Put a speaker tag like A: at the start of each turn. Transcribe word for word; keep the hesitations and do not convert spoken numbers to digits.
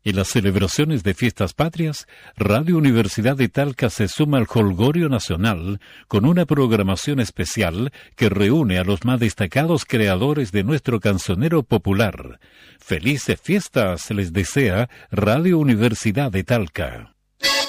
A: En las celebraciones de fiestas patrias, Radio Universidad de Talca se suma al jolgorio nacional con una programación especial que reúne a los más destacados creadores de nuestro cancionero popular. Felices fiestas les desea Radio Universidad de Talca.